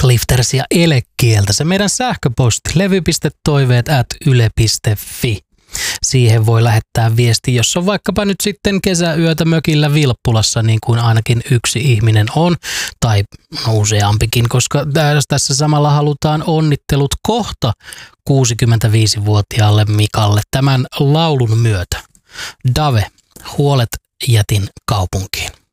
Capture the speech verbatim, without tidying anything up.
Clifters ja elekieltä. Se meidän sähköposti levy piste toiveet at yle piste fi. Siihen voi lähettää viesti, jos on vaikkapa nyt sitten kesäyötä mökillä Vilppulassa, niin kuin ainakin yksi ihminen on, tai useampikin, koska tässä samalla halutaan onnittelut kohta kuusikymmentäviisivuotiaalle Mikalle tämän laulun myötä. Dave, Huolet jätin kaupunkiin.